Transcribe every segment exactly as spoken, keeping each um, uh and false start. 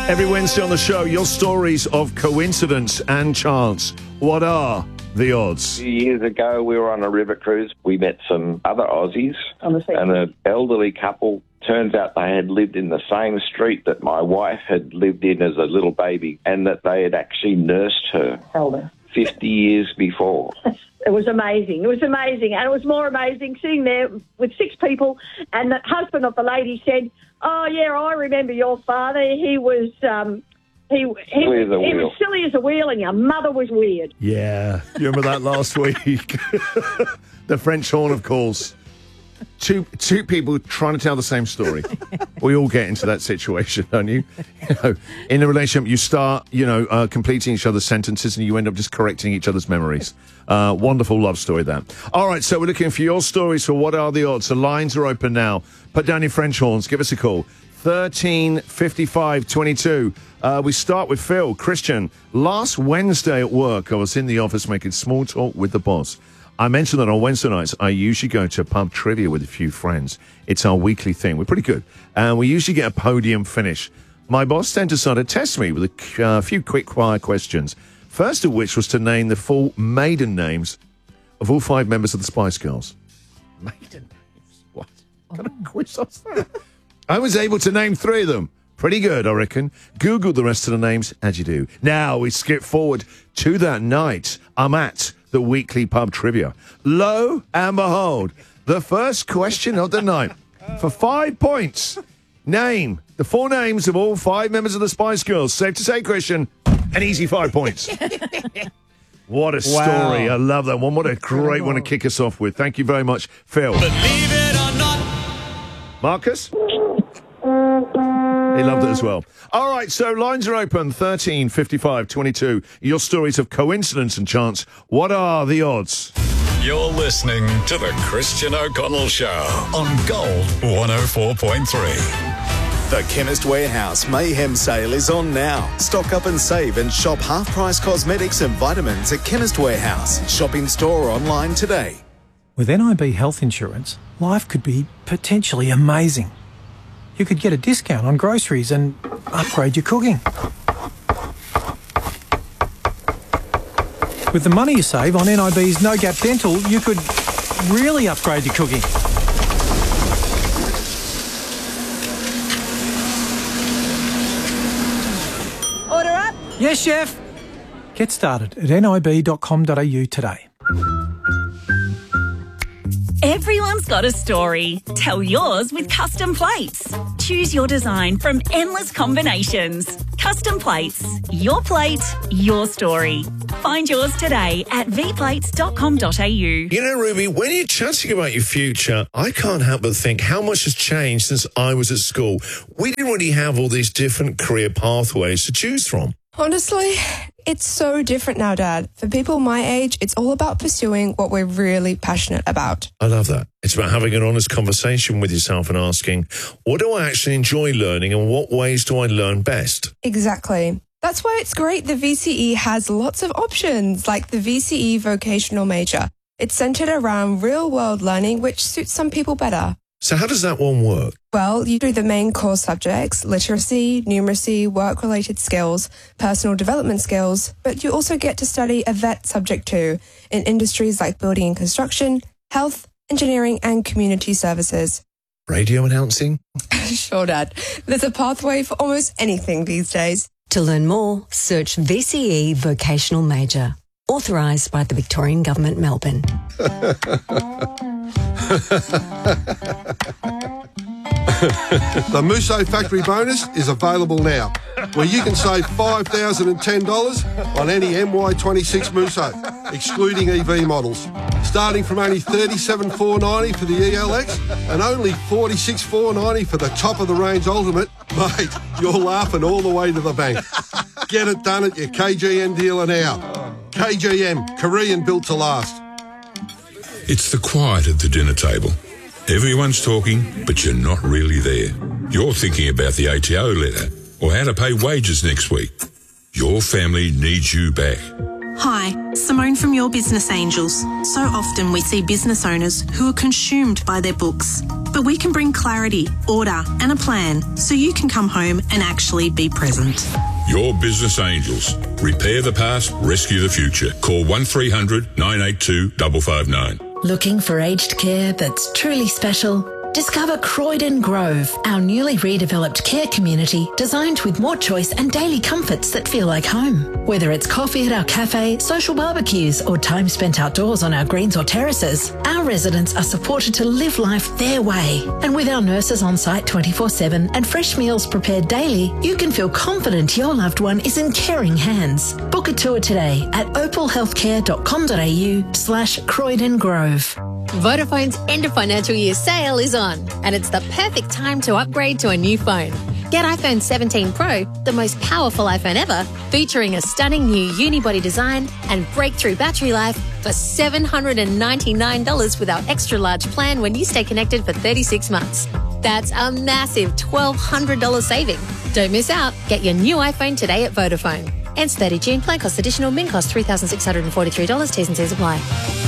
Every Wednesday on the show, your stories of coincidence and chance. What are the odds? A few years ago, we were on a river cruise. We met some other Aussies On the sea. and an elderly couple. Turns out they had lived in the same street that my wife had lived in as a little baby, and that they had actually nursed her Held her. fifty years before. It was amazing. It was amazing. And it was more amazing sitting there with six people, and the husband of the lady said, oh, yeah, I remember your father. He was... Um, He, he, Silly as a he wheel. was silly as a wheel, and your mother was weird. Yeah, you remember that last week? The French horn of calls. Two two people trying to tell the same story. We all get into that situation, don't you? You know, in a relationship, you start, you know, uh, completing each other's sentences, and you end up just correcting each other's memories. Uh, wonderful love story, that. All right, so we're looking for your stories for What Are the Odds. The lines are open now. Put down your French horns. Give us a call. thirteen fifty-five twenty-two. Uh, we start with Phil. Christian, last Wednesday at work, I was in the office making small talk with the boss. I mentioned that on Wednesday nights, I usually go to pub trivia with a few friends. It's our weekly thing. We're pretty good. And we usually get a podium finish. My boss then decided to test me with a uh, few quick fire questions. First of which was to name the full maiden names of all five members of the Spice Girls. Maiden names? What? What kind of quiz was that? I was able to name three of them. Pretty good, I reckon. Google the rest of the names as you do. Now we skip forward to that night. I'm at the weekly pub trivia. Lo and behold, the first question of the night. For five points, name the four names of all five members of the Spice Girls. Safe to say, Christian, an easy five points. What a story. Wow. I love that one. What a great one to kick us off with. Thank you very much, Phil. Believe it or not. Marcus? He loved it as well. All right, so lines are open, thirteen fifty-five twenty-two. Your stories of coincidence and chance. What are the odds? You're listening to the Christian O'Connell Show on Gold one oh four point three. The Chemist Warehouse Mayhem Sale is on now. Stock up and save and shop half-price cosmetics and vitamins at Chemist Warehouse. Shop in store or online today. With N I B health insurance, life could be potentially amazing. You could get a discount on groceries and upgrade your cooking. With the money you save on N I B's No Gap Dental, you could really upgrade your cooking. Order up. Yes, chef. Get started at nib dot com dot a u today. Everyone's got a story. Tell yours with Custom Plates. Choose your design from endless combinations. Custom Plates. Your plate, your story. Find yours today at v plates dot com dot a u. You know, Ruby, when you're chatting about your future, I can't help but think how much has changed since I was at school. We didn't really have all these different career pathways to choose from. Honestly, it's so different now, Dad. For people my age, it's all about pursuing what we're really passionate about. I love that. It's about having an honest conversation with yourself and asking, what do I actually enjoy learning and what ways do I learn best? Exactly. That's why it's great the V C E has lots of options, like the V C E Vocational Major. It's centered around real-world learning, which suits some people better. So how does that one work? Well, you do the main core subjects, literacy, numeracy, work-related skills, personal development skills, but you also get to study a vet subject too, in industries like building and construction, health, engineering, and community services. Radio announcing? Sure, Dad. There's a pathway for almost anything these days. To learn more, search V C E Vocational Major. Authorised by the Victorian Government, Melbourne. The Musso Factory Bonus is available now, where you can save five thousand ten dollars on any M Y twenty-six Musso, excluding E V models. Starting from only thirty-seven thousand four hundred ninety dollars for the E L X and only forty-six thousand four hundred ninety dollars for the top-of-the-range Ultimate, mate, you're laughing all the way to the bank. Get it done at your K G M dealer now. K G M, Korean built to last. It's the quiet at the dinner table. Everyone's talking, but you're not really there. You're thinking about the A T O letter or how to pay wages next week. Your family needs you back. Hi, Simone from Your Business Angels. So often we see business owners who are consumed by their books. But we can bring clarity, order and a plan so you can come home and actually be present. Your Business Angels. Repair the past, rescue the future. Call one three hundred nine eight two five five nine. Looking for aged care that's truly special? Discover Croydon Grove, our newly redeveloped care community designed with more choice and daily comforts that feel like home. Whether it's coffee at our cafe, social barbecues, or time spent outdoors on our greens or terraces, our residents are supported to live life their way. And with our nurses on site twenty-four seven and fresh meals prepared daily, you can feel confident your loved one is in caring hands. Book a tour today at opalhealthcare.com.au slash Croydon Grove. Vodafone's end of financial year sale is on, and it's the perfect time to upgrade to a new phone. Get iPhone seventeen Pro, the most powerful iPhone ever, featuring a stunning new unibody design and breakthrough battery life for seven hundred ninety-nine dollars with our extra large plan when you stay connected for thirty-six months. That's a massive twelve hundred dollars saving. Don't miss out. Get your new iPhone today at Vodafone. Ends thirtieth of June. Plan cost additional. Min cost three thousand six hundred forty-three dollars. T's and C's apply.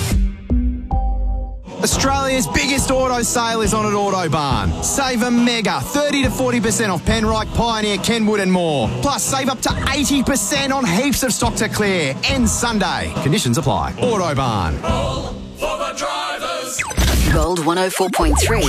Australia's biggest auto sale is on at Autobarn. Save a mega thirty to forty percent off Penrite, Pioneer, Kenwood and more. Plus save up to eighty percent on heaps of stock to clear. Ends Sunday. Conditions apply. Autobarn. All for the drivers. Gold one oh four point three.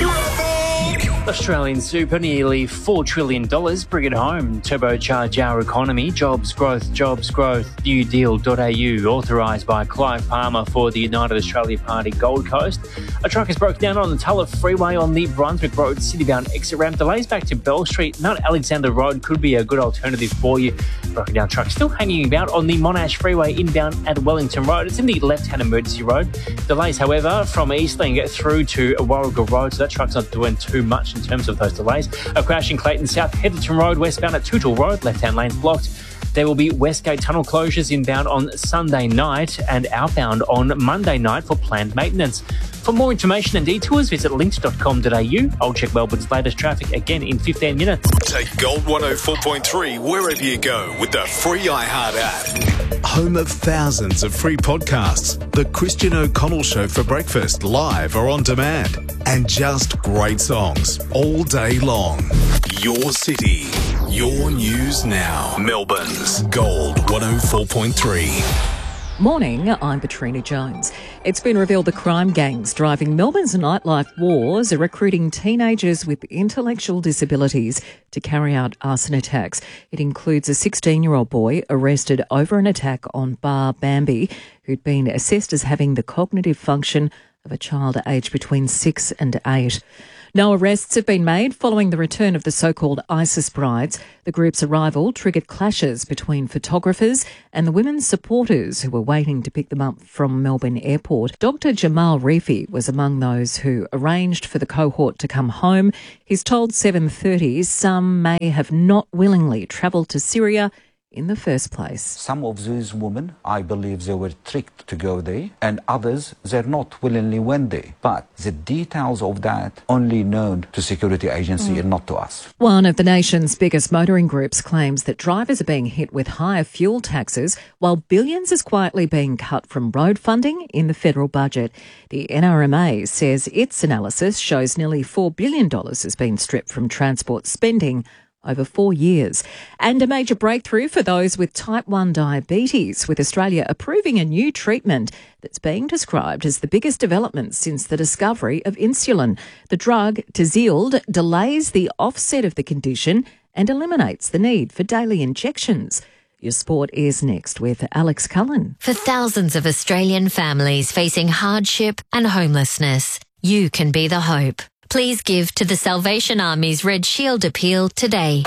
Australian super, nearly four trillion dollars. Bring it home. Turbocharge our economy. Jobs growth, jobs growth. new deal dot a u. Authorised by Clive Palmer for the United Australia Party Gold Coast. A truck has broken down on the Tulla Freeway on the Brunswick Road citybound exit ramp. Delays back to Bell Street. Mount Alexander Road could be a good alternative for you. Broken down truck still hanging about on the Monash Freeway inbound at Wellington Road. It's in the left-hand emergency road. Delays, however, from Eastling through to Warrigal Road, so that truck's not doing too much in terms of those delays. A crash in Clayton South, Heatherton Road, westbound at Tootle Road, left-hand lanes blocked. There will be Westgate Tunnel closures inbound on Sunday night and outbound on Monday night for planned maintenance. For more information and detours, visit links dot com dot a u. I'll check Melbourne's latest traffic again in fifteen minutes. Take Gold one oh four point three wherever you go with the free iHeart app. Home of thousands of free podcasts. The Christian O'Connell Show for breakfast, live or on demand. And just great songs all day long. Your city, your news now. Melbourne's Gold one oh four point three. Morning, I'm Katrina Jones. It's been revealed the crime gangs driving Melbourne's nightlife wars are recruiting teenagers with intellectual disabilities to carry out arson attacks. It includes a sixteen-year-old boy arrested over an attack on Bar Bambi, who'd been assessed as having the cognitive function of a child aged between six and eight. No arrests have been made following the return of the so-called ISIS brides. The group's arrival triggered clashes between photographers and the women's supporters who were waiting to pick them up from Melbourne Airport. Doctor Jamal Rifi was among those who arranged for the cohort to come home. He's told seven thirty some may have not willingly travelled to Syria in the first place. Some of these women, I believe they were tricked to go there, and others, they're not willingly went there. But the details of that only known to security agency mm. and not to us. One of the nation's biggest motoring groups claims that drivers are being hit with higher fuel taxes, while billions is quietly being cut from road funding in the federal budget. The N R M A says its analysis shows nearly four billion dollars has been stripped from transport spending over four years. And a major breakthrough for those with type one diabetes, with Australia approving a new treatment that's being described as the biggest development since the discovery of insulin. The drug, Tzield, delays the offset of the condition and eliminates the need for daily injections. Your sport is next with Alex Cullen. For thousands of Australian families facing hardship and homelessness, you can be the hope. Please give to the Salvation Army's Red Shield appeal today.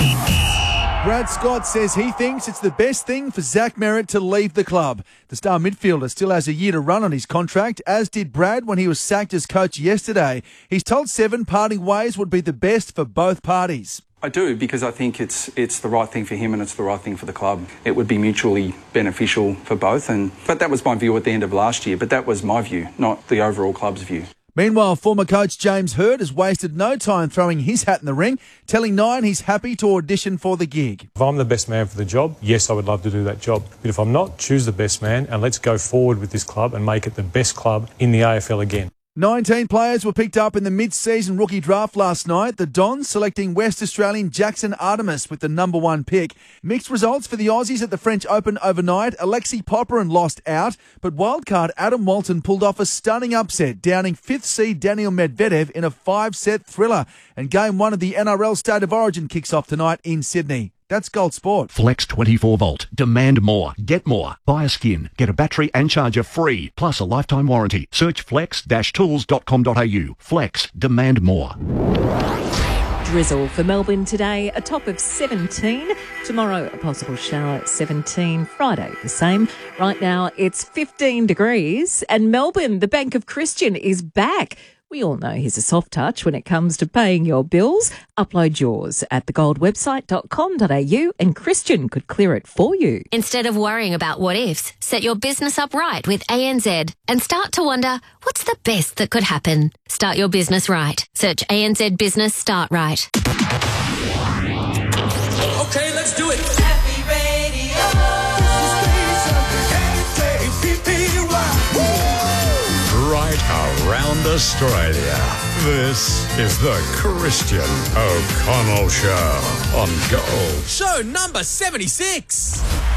Brad Scott says he thinks it's the best thing for Zach Merritt to leave the club. The star midfielder still has a year to run on his contract, as did Brad when he was sacked as coach yesterday. He's told Seven parting ways would be the best for both parties. I do, because I think it's it's the right thing for him and it's the right thing for the club. It would be mutually beneficial for both. And but that was my view at the end of last year, but that was my view, not the overall club's view. Meanwhile, former coach James Hird has wasted no time throwing his hat in the ring, telling Nine he's happy to audition for the gig. If I'm the best man for the job, yes, I would love to do that job. But if I'm not, choose the best man and let's go forward with this club and make it the best club in the A F L again. nineteen players were picked up in the mid-season rookie draft last night. The Dons selecting West Australian Jackson Artemis with the number one pick. Mixed results for the Aussies at the French Open overnight. Alexei Popyrin lost out, but wildcard Adam Walton pulled off a stunning upset, downing fifth seed Daniel Medvedev in a five-set thriller. And game one of the N R L State of Origin kicks off tonight in Sydney. That's Gold Sport. Flex twenty-four volt. Demand more. Get more. Buy a skin. Get a battery and charger free, plus a lifetime warranty. Search flex dash tools dot com dot a u. Flex. Demand more. Drizzle for Melbourne today, a top of seventeen. Tomorrow, a possible shower at seventeen. Friday, the same. Right now, it's fifteen degrees. And Melbourne, the Bank of Christian, is back. We all know he's a soft touch when it comes to paying your bills. Upload yours at the gold website dot com dot a u and Christian could clear it for you. Instead of worrying about what ifs, set your business up right with A N Z and start to wonder, what's the best that could happen? Start your business right. Search A N Z Business Start Right. Okay, let's do it. Happy Radio. Right around Australia. This is the Christian O'Connell Show on Gold. Show number seventy-six.